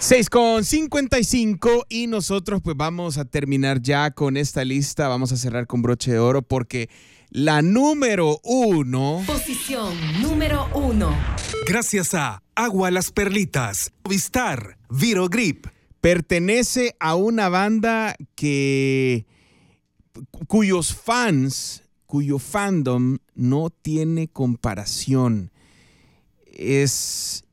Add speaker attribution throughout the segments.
Speaker 1: 6:55 y nosotros pues vamos a terminar ya con esta lista. Vamos a cerrar con broche de oro porque la número 1...
Speaker 2: Posición número 1.
Speaker 3: Gracias a Agua Las Perlitas, Movistar, Virogrip.
Speaker 1: pertenece a una banda cuyo fandom no tiene comparación. Es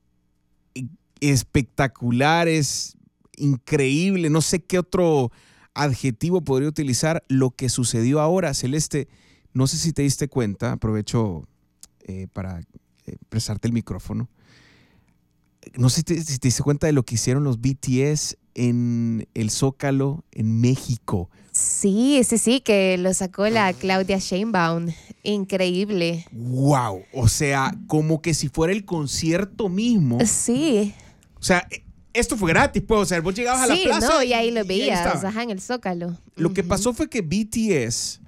Speaker 1: espectacular, es increíble. No sé qué otro adjetivo podría utilizar lo que sucedió ahora. Celeste, no sé si te diste cuenta, aprovecho para prestarte el micrófono. No sé si te diste cuenta de lo que hicieron los BTS en el Zócalo en México.
Speaker 4: Sí, que lo sacó la Claudia Sheinbaum. Increíble.
Speaker 1: ¡Wow! O sea, como que si fuera el concierto mismo.
Speaker 4: Sí.
Speaker 1: O sea, esto fue gratis, pues. O sea, vos llegabas a la plaza.
Speaker 4: Sí, no, y ahí lo veías, en el Zócalo.
Speaker 1: Lo que pasó fue que BTS,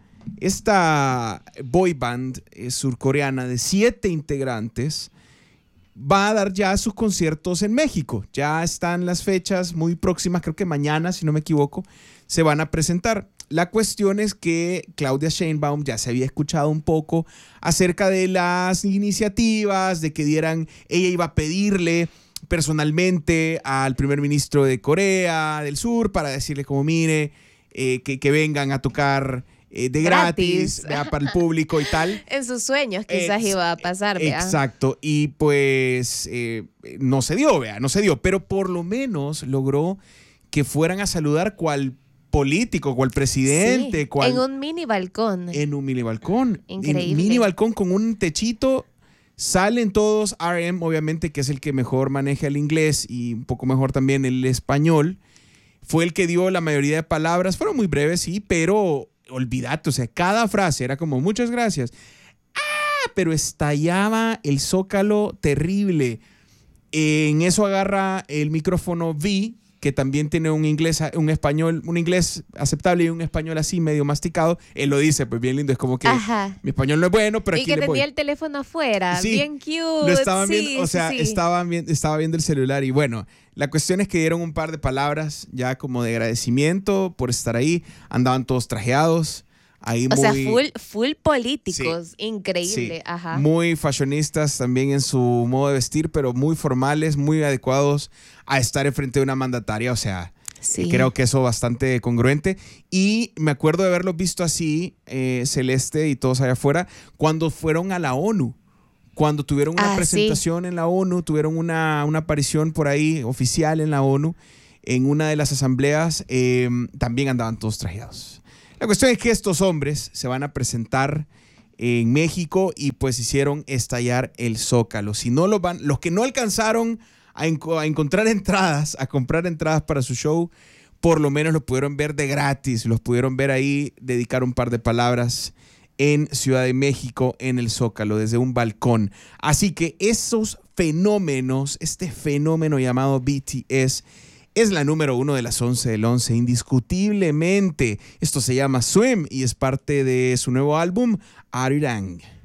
Speaker 1: esta boy band surcoreana de 7 integrantes, va a dar ya sus conciertos en México. Ya están las fechas muy próximas, creo que mañana, si no me equivoco, se van a presentar. La cuestión es que Claudia Sheinbaum ya se había escuchado un poco acerca de las iniciativas, de que ella iba a pedirle personalmente al primer ministro de Corea del Sur para decirle como mire, que vengan a tocar de gratis para el público y tal.
Speaker 4: En sus sueños quizás iba a pasar, ¿vea?
Speaker 1: Exacto, y pues no se dio, pero por lo menos logró que fueran a saludar cual político, cual presidente.
Speaker 4: Sí, en un mini balcón.
Speaker 1: En un mini balcón.
Speaker 4: Increíble.
Speaker 1: En un mini balcón con un techito. Salen todos, RM obviamente, que es el que mejor maneja el inglés y un poco mejor también el español. Fue el que dio la mayoría de palabras. Fueron muy breves, sí, pero olvídate, o sea, cada frase era como muchas gracias. Pero estallaba el Zócalo terrible. En eso agarra el micrófono V, que también tiene un inglés aceptable y un español así medio masticado. Él lo dice, pues bien lindo, es como que mi español no es bueno, pero
Speaker 4: y
Speaker 1: aquí
Speaker 4: que
Speaker 1: le voy.
Speaker 4: tenía el teléfono afuera,
Speaker 1: Sí,
Speaker 4: bien cute.
Speaker 1: Lo estaban viendo, o sea,
Speaker 4: sí.
Speaker 1: estaba viendo el celular y bueno, la cuestión es que dieron un par de palabras ya como de agradecimiento por estar ahí. Andaban todos trajeados. Ahí
Speaker 4: o sea, full políticos, sí, increíble.
Speaker 1: Sí,
Speaker 4: ajá.
Speaker 1: Muy fashionistas también en su modo de vestir, pero muy formales, muy adecuados a estar enfrente de una mandataria, o sea, sí. Creo que eso bastante congruente. Y me acuerdo de haberlos visto así, Celeste y todos allá afuera, cuando fueron a la ONU. Cuando tuvieron una presentación en la ONU, tuvieron una aparición por ahí oficial en la ONU, en una de las asambleas, también andaban todos trajeados. La cuestión es que estos hombres se van a presentar en México y pues hicieron estallar el Zócalo. Si no los que no alcanzaron a encontrar entradas, a comprar entradas para su show, por lo menos lo pudieron ver de gratis, los pudieron ver ahí, dedicar un par de palabras en Ciudad de México, en el Zócalo, desde un balcón. Así que esos fenómenos, este fenómeno llamado BTS, es la número 1 de las 11 del 11, indiscutiblemente. Esto se llama Swim y es parte de su nuevo álbum, Arirang.